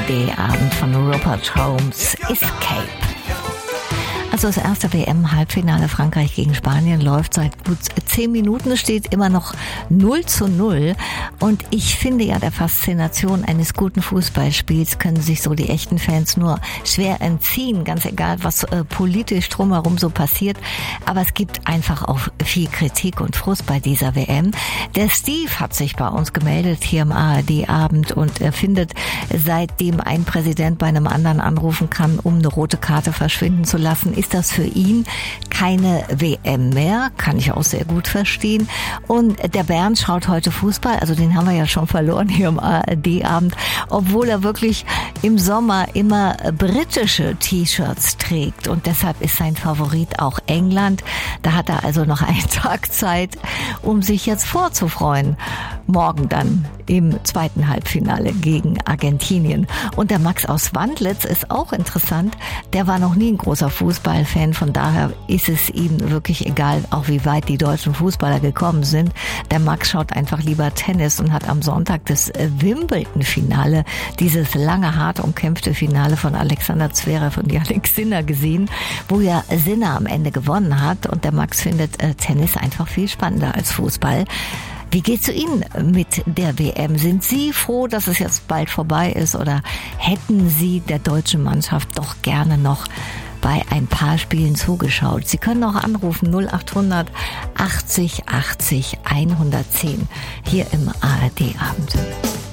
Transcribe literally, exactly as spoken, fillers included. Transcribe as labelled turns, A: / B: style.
A: D-Abend von Rupert Holmes, Escape. Also das erste W M-Halbfinale Frankreich gegen Spanien läuft seit gut zehn Minuten. Es steht immer noch null zu null. Und ich finde ja, der Faszination eines guten Fußballspiels können sich so die echten Fans nur schwer entziehen. Ganz egal, was äh, politisch drumherum so passiert. Aber es gibt einfach auch viel Kritik und Frust bei dieser W M. Der Steve hat sich bei uns gemeldet hier im A R D-Abend und er findet, seitdem ein Präsident bei einem anderen anrufen kann, um eine rote Karte verschwinden zu lassen, ist das für ihn keine W M mehr, kann ich auch sehr gut verstehen. Und der Bernd schaut heute Fußball, also den haben wir ja schon verloren hier im A R D-Abend, obwohl er wirklich im Sommer immer britische T-Shirts trägt und deshalb ist sein Favorit auch England. Da hat er also noch einen Tag Zeit, um sich jetzt vorzufreuen. Morgen dann im zweiten Halbfinale gegen Argentinien. Und der Max aus Wandlitz ist auch interessant, der war noch nie ein großer Fußballfan, von daher ist es ihm wirklich egal, auch wie weit die deutschen Fußballer gekommen sind. Der Max schaut einfach lieber Tennis und hat am Sonntag das Wimbledon-Finale, dieses lange, hart umkämpfte Finale von Alexander Zverev und Jannik Sinner gesehen, wo ja Sinner am Ende gewonnen hat und der Max findet äh, Tennis einfach viel spannender als Fußball. Wie geht's Ihnen mit der W M? Sind Sie froh, dass es jetzt bald vorbei ist oder hätten Sie der deutschen Mannschaft doch gerne noch bei ein paar Spielen zugeschaut? Sie können auch anrufen null achthundert achtzig achtzig hundertzehn hier im A R D-Abend.